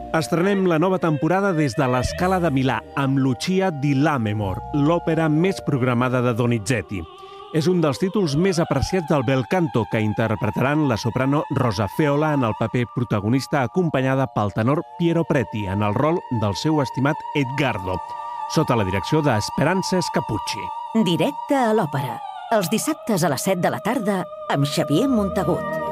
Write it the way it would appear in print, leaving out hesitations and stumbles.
Estrenem la nova temporada des de la Scala de Milà amb Lucia di Lammermoor, l'òpera més programada de Donizetti. És un dels títols més apreciats del bel canto que interpretaran la soprano Rosa Feola en el paper protagonista acompanyada pel tenor Piero Preti en el rol del seu estimat Edgardo, sota la direcció d'Esperanza Scapucci. Directe a l'òpera, els dissabtes a les 7 de la tarda amb Xavier Montagut.